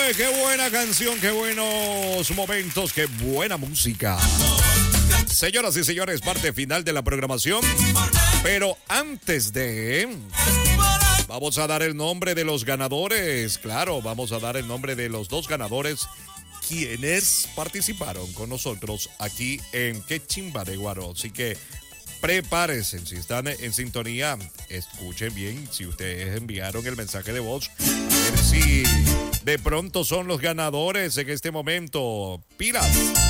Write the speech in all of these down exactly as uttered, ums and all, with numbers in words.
¡Qué buena canción! ¡Qué buenos momentos! ¡Qué buena música! Señoras y señores, parte final de la programación. Pero antes de... Vamos a dar el nombre de los ganadores. Claro, vamos a dar el nombre de los dos ganadores quienes participaron con nosotros aquí en Qué Chimba de Guaro. Así que prepárense, si están en sintonía, escuchen bien si ustedes enviaron el mensaje de voz. A ver si de pronto son los ganadores en este momento. ¡Pilas!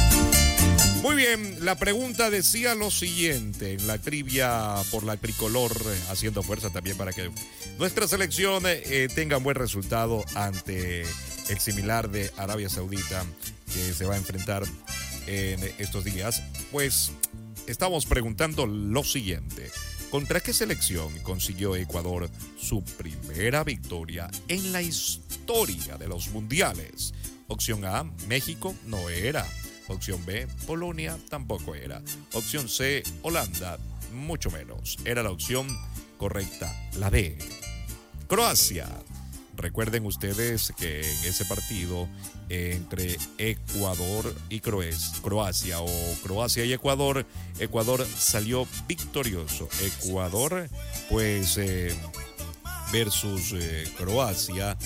Muy bien, la pregunta decía lo siguiente en la trivia por la tricolor, haciendo fuerza también para que nuestra selección eh, tenga un buen resultado ante el similar de Arabia Saudita que se va a enfrentar en estos días. Pues estamos preguntando lo siguiente: ¿contra qué selección consiguió Ecuador su primera victoria en la historia de los mundiales? Opción A, México, no era. Opción B, Polonia, tampoco era. Opción C, Holanda, mucho menos. Era la opción correcta, la B, Croacia. Recuerden ustedes que en ese partido entre Ecuador y Croacia o Croacia y Ecuador, Ecuador salió victorioso. Ecuador, pues, eh, versus eh, Croacia,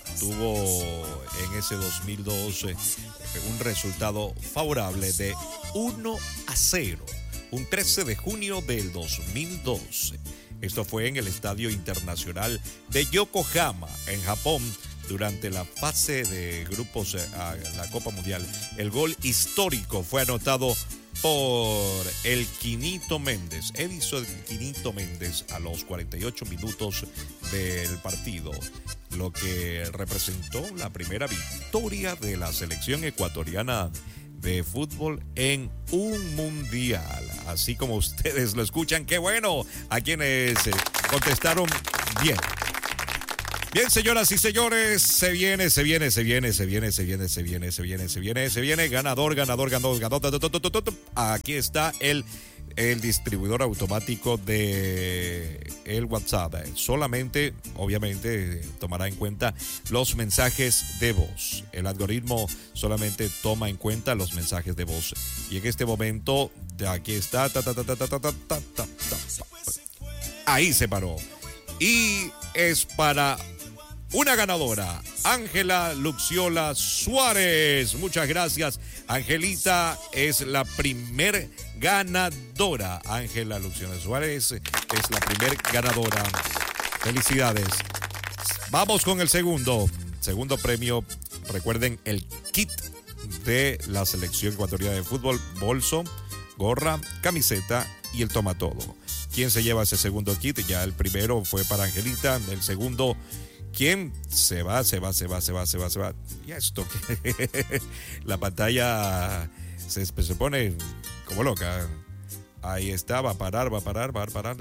tuvo en ese dos mil doce un resultado favorable de uno a cero, un trece de junio del dos mil doce. Esto fue en el Estadio Internacional de Yokohama, en Japón, durante la fase de grupos a la Copa Mundial. El gol histórico fue anotado por el Quinito Méndez, Edison Quinito Méndez, a los cuarenta y ocho minutos del partido, lo que representó la primera victoria de la selección ecuatoriana de fútbol en un mundial. Así como ustedes lo escuchan, qué bueno a quienes contestaron bien. Bien, señoras y señores, se viene, se viene, se viene, se viene, se viene, se viene, se viene, se viene, se viene, ganador, ganador, ganador, ganador. Aquí está el, el distribuidor automático de el WhatsApp. Solamente, obviamente, tomará en cuenta los mensajes de voz. El algoritmo solamente toma en cuenta los mensajes de voz. Y en este momento, aquí está, ta, ta, ta, ta, ta, ta, ta, ta, ta. Ahí se paró. Y es para una ganadora, Ángela Luxiola Suárez. Muchas gracias, Angelita. Es la primer ganadora. Ángela Luxiola Suárez es la primer ganadora. Felicidades. Vamos con el segundo. Segundo premio. Recuerden el kit de la selección ecuatoriana de fútbol: bolso, gorra, camiseta y el toma todo. ¿Quién se lleva ese segundo kit? Ya el primero fue para Angelita. El segundo, ¿quién se va? Se va, se va, se va, se va, se va. Y esto que la pantalla se, se pone como loca. Ahí está, va a parar, va a parar, va a parar.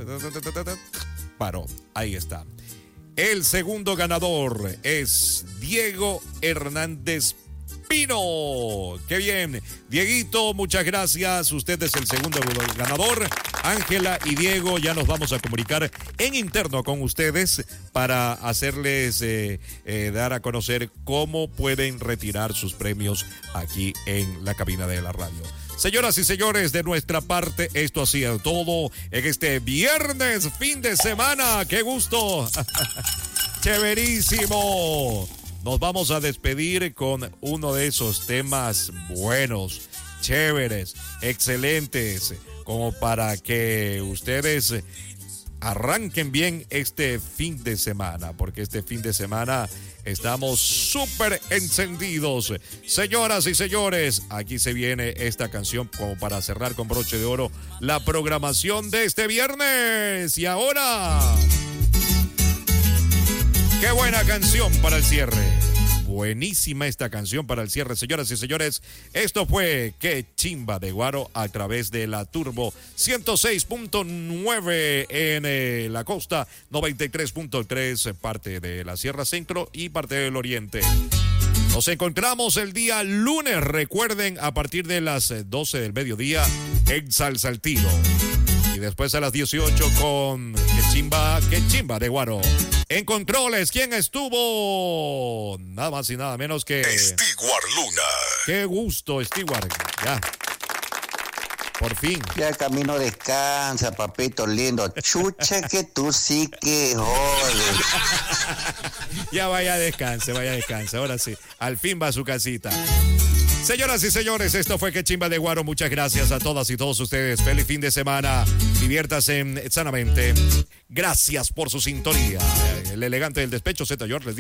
Paró, ahí está. El segundo ganador es Diego Hernández Pino. ¡Qué bien! Dieguito, muchas gracias. Usted es el segundo ganador. Ángela y Diego, ya nos vamos a comunicar en interno con ustedes para hacerles eh, eh, dar a conocer cómo pueden retirar sus premios aquí en la cabina de la radio. Señoras y señores, de nuestra parte, esto ha sido todo en este viernes, fin de semana. ¡Qué gusto! ¡Chéverísimo! Nos vamos a despedir con uno de esos temas buenos, chéveres, excelentes, como para que ustedes arranquen bien este fin de semana, porque este fin de semana estamos súper encendidos. Señoras y señores, aquí se viene esta canción como para cerrar con broche de oro la programación de este viernes. Y ahora, qué buena canción para el cierre. Buenísima esta canción para el cierre, señoras y señores. Esto fue Qué Chimba de Guaro a través de la Turbo ciento seis punto nueve en eh, la costa, noventa y tres punto tres parte de la Sierra Centro y parte del Oriente. Nos encontramos el día lunes, recuerden, a partir de las doce del mediodía en Salsa al Tiro. Y después a las dieciocho con Qué Chimba, Qué Chimba de Guaro. En controles, ¿quién estuvo? nada más y nada menos que Stewart Luna. Qué gusto, Stewart. Ya. Por fin. Ya camino descansa, papito lindo. Chucha que tú sí que jodes. Ya vaya, descanse, vaya, descanse. Ahora sí, al fin va a su casita. Señoras y señores, esto fue Que Chimba de Guaro. Muchas gracias a todas y todos ustedes. Feliz fin de semana. Diviértase sanamente. Gracias por su sintonía. El elegante del despecho, Z. George les dice.